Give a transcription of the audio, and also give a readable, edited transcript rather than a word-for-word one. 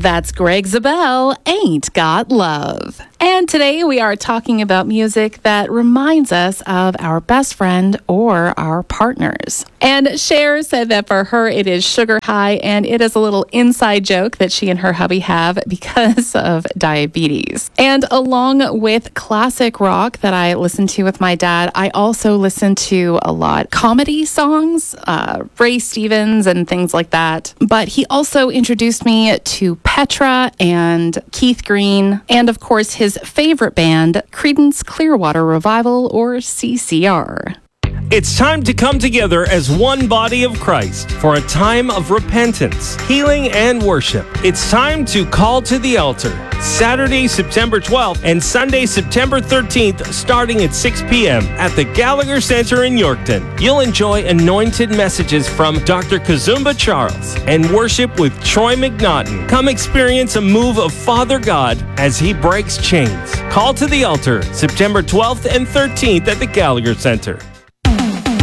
That's Greg Zabel, Ain't Got Love. And today we are talking about music that reminds us of our best friend or our partners. And Cher said that for her it is Sugar High, and it is a little inside joke that she and her hubby have because of diabetes. And along with classic rock that I listen to with my dad, I also listen to a lot comedy songs, Ray Stevens and things like that. But he also introduced me to Petra and Keith Green, and of course his favorite band, Creedence Clearwater Revival, or CCR. It's time to come together as one body of Christ for a time of repentance, healing, and worship. It's time to call to the altar. Saturday, September 12th and Sunday, September 13th, starting at 6 p.m. at the Gallagher Center in Yorkton. You'll enjoy anointed messages from Dr. Kazumba Charles and worship with Troy McNaughton. Come experience a move of Father God as he breaks chains. Call to the altar, September 12th and 13th at the Gallagher Center.